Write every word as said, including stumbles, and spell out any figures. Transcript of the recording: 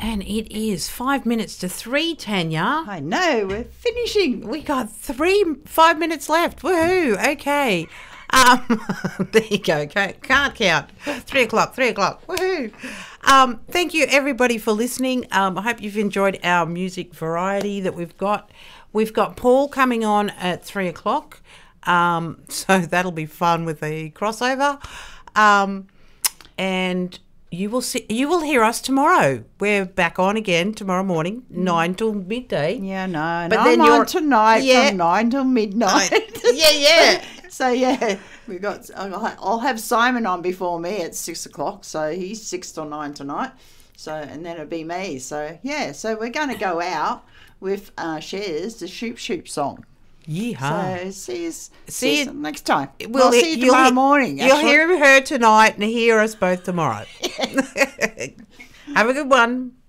And it is five minutes to three, Tanya. I know, we're finishing. We got three, five minutes left. Woohoo. Okay. Um, there you go. Can't, can't count. Three o'clock, three o'clock. Woohoo. Um, thank you, everybody, for listening. Um, I hope you've enjoyed our music variety that we've got. We've got Paul coming on at three o'clock. Um, so that'll be fun with the crossover. Um, and you will see, you will hear us tomorrow. We're back on again tomorrow morning, nine till midday. Yeah, no, But but then I'm you're- on tonight yeah. from nine till midnight. Yeah, yeah. So yeah, we got. I'll have Simon on before me at six o'clock. So he's six till nine tonight. So and then it'll be me. So yeah, so we're going to go out with uh, Shares the Shoop Shoop song. Yeehaw. So see you, see See you you- next time. We'll We'll see you you'll tomorrow hear- morning. You'll actually. hear her tonight and hear us both tomorrow. Have a good one.